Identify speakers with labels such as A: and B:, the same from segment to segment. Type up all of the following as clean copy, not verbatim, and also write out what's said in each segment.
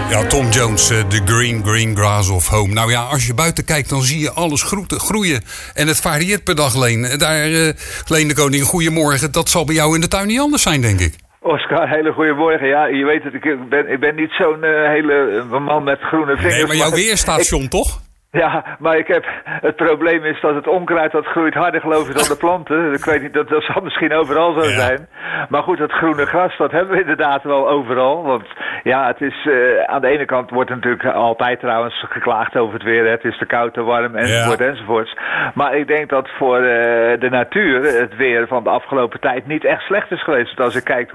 A: Ja, Tom Jones, The Green Grass of Home. Nou ja, als je buiten kijkt, dan zie je alles groeien. En het varieert per dag, Leen. Leen de Koning, goedemorgen. Dat zal bij jou in de tuin niet anders zijn, denk ik.
B: Oscar, hele goedemorgen. Ja, je weet het, ik ben niet zo'n hele man met groene vingers.
A: Nee, maar jouw weerstation, toch?
B: Ja, maar het probleem is dat het onkruid dat groeit harder, geloof ik, dan de planten. Ik weet niet, dat zal misschien overal zo zijn. Maar goed, het groene gras, dat hebben we inderdaad wel overal. Want ja, het is, aan de ene kant wordt natuurlijk altijd trouwens geklaagd over het weer. Hè. Het is te koud, te warm, enzovoort, enzovoorts. Maar ik denk dat voor de natuur het weer van de afgelopen tijd niet echt slecht is geweest. Want als je kijkt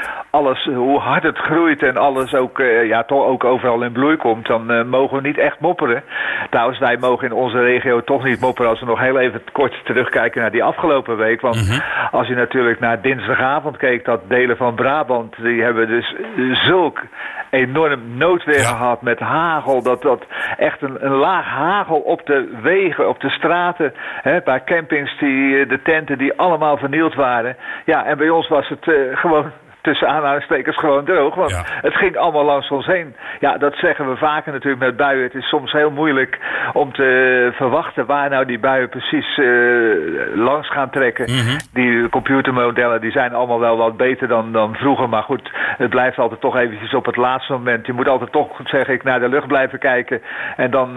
B: hoe hard het groeit en alles ook, toch ook overal in bloei komt, dan mogen we niet echt mopperen. Trouwens, wij mogen in onze regio toch niet mopperen als we nog heel even kort terugkijken naar die afgelopen week. Want als je natuurlijk naar dinsdagavond keek, dat delen van Brabant, die hebben dus zulk enorm noodweer gehad met hagel. Dat echt een laag hagel op de wegen, op de straten, bij campings, de tenten die allemaal vernield waren. Ja, en bij ons was het gewoon tussen aanhalingstekens gewoon droog, want het ging allemaal langs ons heen. Ja, dat zeggen we vaker natuurlijk met buien. Het is soms heel moeilijk om te verwachten waar nou die buien precies langs gaan trekken. Die computermodellen, die zijn allemaal wel wat beter dan vroeger, maar goed, het blijft altijd toch eventjes op het laatste moment. Je moet altijd toch, zeg ik, naar de lucht blijven kijken. En dan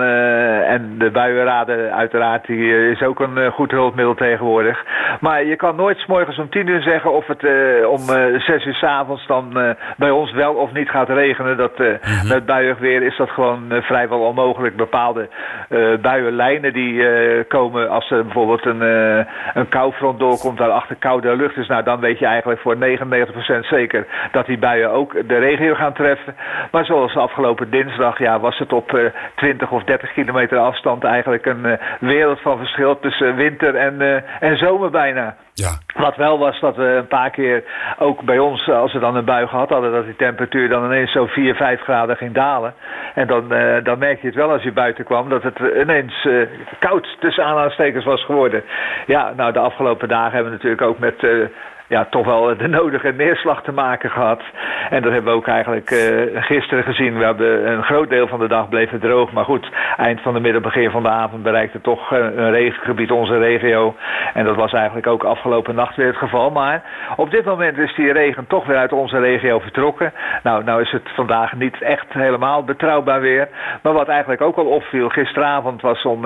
B: en de buienraden, uiteraard, die is ook een goed hulpmiddel tegenwoordig. Maar je kan nooit 's morgens om 10 uur zeggen of het om 6 uur 's avonds dan bij ons wel of niet gaat regenen. Met buiig weer is dat gewoon vrijwel onmogelijk. Bepaalde buienlijnen die komen als er bijvoorbeeld een koufront doorkomt, daarachter koude lucht is. Nou, dan weet je eigenlijk voor 99% zeker dat die buien ook de regio gaan treffen. Maar zoals afgelopen dinsdag, was het op 20 of 30 kilometer afstand eigenlijk een wereld van verschil tussen winter en zomer bijna.
A: Ja.
B: Wat wel was dat we een paar keer ook bij ons, als we dan een bui gehad hadden, dat die temperatuur dan ineens zo 4, 5 graden ging dalen. En dan merk je het wel als je buiten kwam, dat het ineens koud tussen aanhalingstekens was geworden. Ja, nou, de afgelopen dagen hebben we natuurlijk ook met toch wel de nodige neerslag te maken gehad. En dat hebben we ook eigenlijk gisteren gezien. We hebben een groot deel van de dag bleef het droog. Maar goed, eind van de middag, begin van de avond bereikte toch een regengebied onze regio. En dat was eigenlijk ook afgelopen nacht weer het geval. Maar op dit moment is die regen toch weer uit onze regio vertrokken. Nou is het vandaag niet echt helemaal betrouwbaar weer. Maar wat eigenlijk ook al opviel, gisteravond was om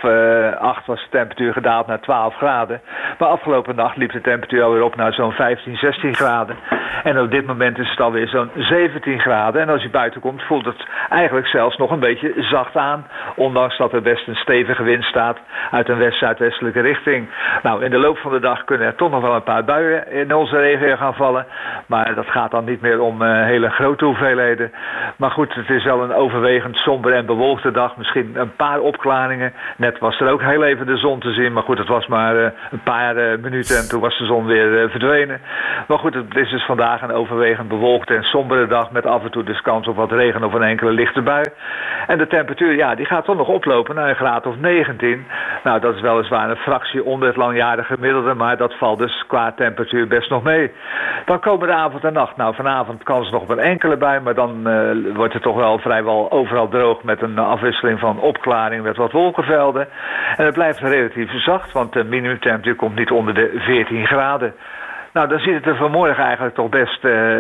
B: 8:00 was de temperatuur gedaald naar 12 graden. Maar afgelopen nacht liep de temperatuur alweer op naar zo'n 15, 16 graden. En op dit moment is het alweer zo'n 17 graden. En als je buiten komt, voelt het eigenlijk zelfs nog een beetje zacht aan. Ondanks dat er best een stevige wind staat uit een west-zuidwestelijke richting. Nou, in de loop van de dag kunnen er toch nog wel een paar buien in onze regio gaan vallen. Maar dat gaat dan niet meer om hele grote hoeveelheden. Maar goed, het is wel een overwegend somber en bewolkte dag. Misschien een paar opklaringen. Net was er ook heel even de zon te zien. Maar goed, het was maar een paar minuten en toen was de zon weer verdwenen. Maar goed, het is dus vandaag een overwegend bewolkte en sombere dag met af en toe dus kans op wat regen of een enkele lichte bui. En de temperatuur, die gaat toch nog oplopen naar een graad of 19. Nou, dat is weliswaar een fractie onder het langjarige gemiddelde, maar dat valt dus qua temperatuur best nog mee. Dan komen de avond en nacht. Nou, vanavond kans nog op een enkele bui, maar dan wordt het toch wel vrijwel overal droog met een afwisseling van opklaring met wat wolkenvelden. En het blijft relatief zacht, want de minimumtemperatuur komt niet onder de 14 graden. Nou, dan ziet het er vanmorgen eigenlijk toch best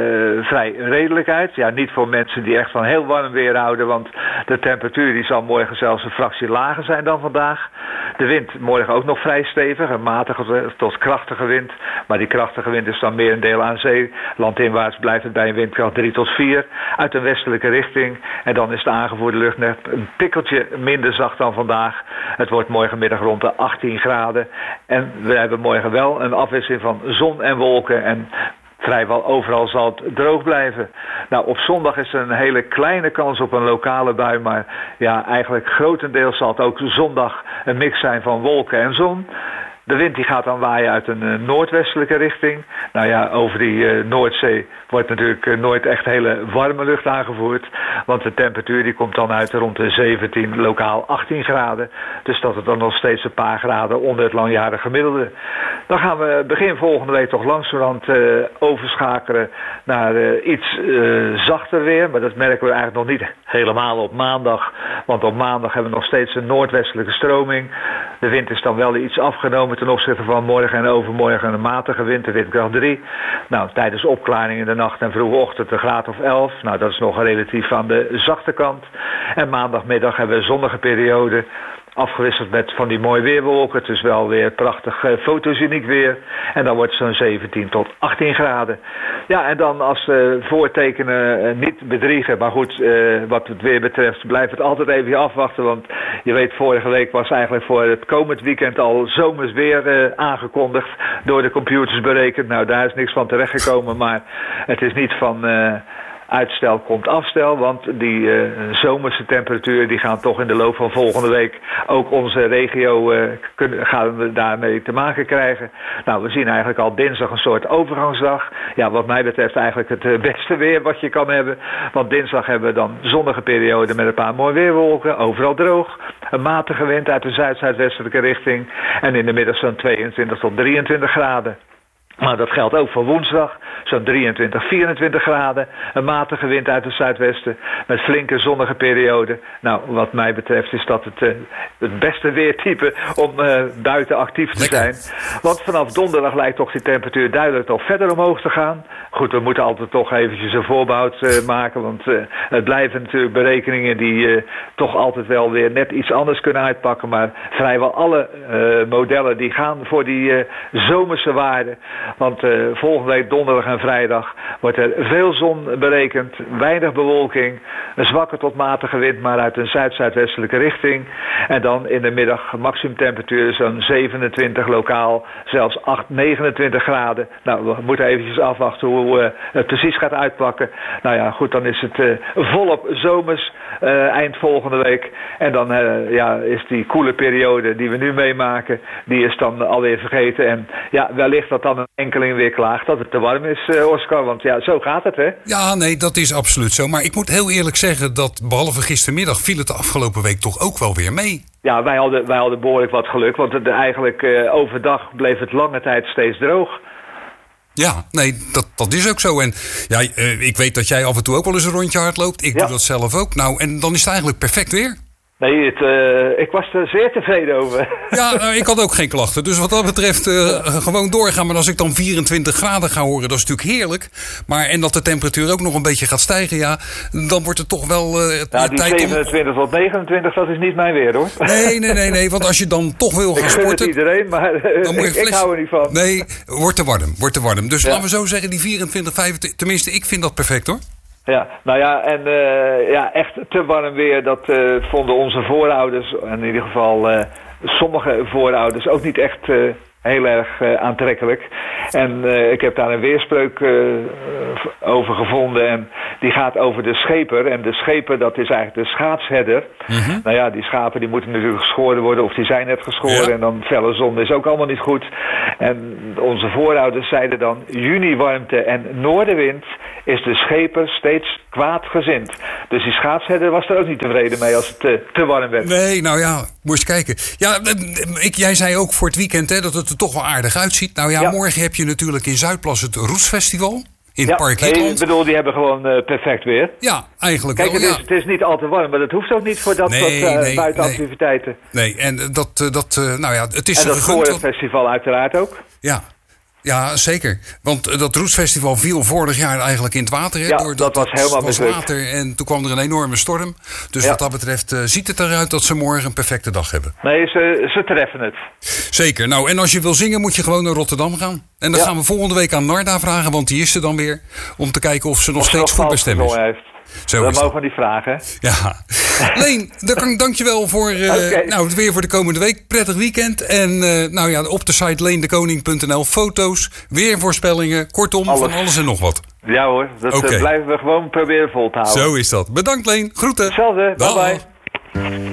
B: vrij redelijk uit. Ja, niet voor mensen die echt van heel warm weer houden, want de temperatuur die zal morgen zelfs een fractie lager zijn dan vandaag. De wind morgen ook nog vrij stevig, een matige tot krachtige wind. Maar die krachtige wind is dan merendeel aan zee. Landinwaarts blijft het bij een windkracht 3 tot 4 uit een westelijke richting. En dan is de aangevoerde lucht net een tikkeltje minder zacht dan vandaag. Het wordt morgenmiddag rond de 18 graden. En we hebben morgen wel een afwisseling van zon en wolken en vrijwel overal zal het droog blijven. Nou, op zondag is er een hele kleine kans op een lokale bui, maar eigenlijk grotendeels zal het ook zondag een mix zijn van wolken en zon. De wind die gaat dan waaien uit een noordwestelijke richting. Nou ja, over die Noordzee wordt natuurlijk nooit echt hele warme lucht aangevoerd. Want de temperatuur die komt dan uit rond de 17, lokaal 18 graden. Dus dat het dan nog steeds een paar graden onder het langjarige gemiddelde. Dan gaan we begin volgende week toch langzamerhand overschakelen naar iets zachter weer. Maar dat merken we eigenlijk nog niet helemaal op maandag. Want op maandag hebben we nog steeds een noordwestelijke stroming. De wind is dan wel iets afgenomen ten opzichte van morgen en overmorgen een matige wind, de windkracht 3. Nou, tijdens opklaring in de nacht en vroege ochtend een graad of 11. Nou, dat is nog relatief aan de zachte kant. En maandagmiddag hebben we een zonnige periode. Afgewisseld met van die mooie weerwolken. Het is wel weer prachtig fotogeniek weer. En dan wordt het zo'n 17 tot 18 graden. Ja, en dan als voortekenen niet bedriegen. Maar goed, wat het weer betreft blijft het altijd even afwachten. Want je weet, vorige week was eigenlijk voor het komend weekend al zomers weer aangekondigd. Door de computers berekend. Nou, daar is niks van terechtgekomen. Maar het is niet van... uitstel komt afstel, want die zomerse temperaturen die gaan toch in de loop van volgende week ook onze regio gaan we daarmee te maken krijgen. Nou, we zien eigenlijk al dinsdag een soort overgangsdag. Ja, wat mij betreft eigenlijk het beste weer wat je kan hebben. Want dinsdag hebben we dan zonnige periode met een paar mooie weerwolken, overal droog. Een matige wind uit de zuid-zuidwestelijke richting en in de middag zo'n 22 tot 23 graden. Maar dat geldt ook voor woensdag, zo'n 23, 24 graden. Een matige wind uit het zuidwesten met flinke zonnige perioden. Nou, wat mij betreft is dat het beste weertype om buiten actief te zijn. Want vanaf donderdag lijkt toch die temperatuur duidelijk nog verder omhoog te gaan. Goed, we moeten altijd toch eventjes een voorbehoud maken. Want het blijven natuurlijk berekeningen die toch altijd wel weer net iets anders kunnen uitpakken. Maar vrijwel alle modellen die gaan voor die zomerse waarden. Want volgende week donderdag en vrijdag wordt er veel zon berekend, weinig bewolking, een zwakke tot matige wind, maar uit een zuid-zuidwestelijke richting. En dan in de middag maximumtemperatuur zo'n 27 lokaal, zelfs 29 graden. Nou, we moeten eventjes afwachten hoe het precies gaat uitpakken. Nou ja, goed, dan is het volop zomers eind volgende week. En dan is die koele periode die we nu meemaken, die is dan alweer vergeten. En ja, wellicht dat dan een enkeling weer klaagt dat het te warm is, Oscar. Want ja, zo gaat het, hè?
A: Ja, nee, dat is absoluut zo. Maar ik moet heel eerlijk zeggen dat behalve gistermiddag viel het de afgelopen week toch ook wel weer mee.
B: Ja, wij hadden behoorlijk wat geluk. Want eigenlijk overdag bleef het lange tijd steeds droog.
A: Ja, nee, dat is ook zo. En ja, ik weet dat jij af en toe ook wel eens een rondje hardloopt. Ik doe dat zelf ook. Nou, en dan is het eigenlijk perfect weer.
B: Nee, ik was er zeer tevreden over.
A: Ja, ik had ook geen klachten. Dus wat dat betreft gewoon doorgaan. Maar als ik dan 24 graden ga horen, dat is natuurlijk heerlijk. Maar en dat de temperatuur ook nog een beetje gaat stijgen, ja, dan wordt het toch wel
B: die tijd 27 tot 29, dat is niet mijn weer, hoor.
A: Nee, want als je dan toch wil gaan sporten...
B: Ik gun het iedereen, maar ik hou er niet van.
A: Nee, wordt te warm. Dus laten we zo zeggen, die 24, 25... Tenminste, ik vind dat perfect, hoor.
B: Ja, nou ja, en echt te warm weer, dat vonden onze voorouders, in ieder geval sommige voorouders, ook niet echt heel erg aantrekkelijk. En ik heb daar een weerspreuk over gevonden en die gaat over de scheper. En de scheper, dat is eigenlijk de schaatsherder. Mm-hmm. Nou ja, die schapen die moeten natuurlijk geschoren worden of die zijn net geschoren. Ja. En dan felle zon is ook allemaal niet goed. En onze voorouders zeiden dan, juniwarmte en noordenwind is de scheper steeds kwaadgezind. Dus die schaatsherder was er ook niet tevreden mee als het te warm werd.
A: Nee, nou ja, moest kijken. Ja, jij zei ook voor het weekend dat het er toch wel aardig uitziet. Nou ja, morgen heb je natuurlijk in Zuidplas het Roesfestival. In het Park Hitland.
B: Ik bedoel, die hebben gewoon perfect weer.
A: Ja, eigenlijk
B: kijk,
A: wel.
B: Het is niet al te warm, maar dat hoeft ook niet voor dat soort buitenactiviteiten.
A: Nee, en nou ja, het is
B: en dat Goorlenfestival uiteraard ook.
A: Ja, zeker. Want dat Roesfestival viel vorig jaar eigenlijk in het water. Hè?
B: Ja, dat was helemaal mislukt.
A: Water en toen kwam er een enorme storm. Dus wat dat betreft ziet het eruit dat ze morgen een perfecte dag hebben.
B: Nee, ze treffen het.
A: Zeker. Nou, en als je wil zingen moet je gewoon naar Rotterdam gaan. En dan gaan we volgende week aan Narda vragen, want die is er dan weer. Om te kijken of ze nog steeds goed bij stem is.
B: Dat mogen we niet vragen.
A: Ja. Leen, dankjewel voor het weer voor de komende week. Prettig weekend. En op de site leendekoning.nl foto's, weervoorspellingen, kortom, van alles en nog wat.
B: Ja hoor, dat blijven we gewoon proberen vol te houden.
A: Zo is dat. Bedankt Leen, groeten.
B: Hetzelfde, bye bye.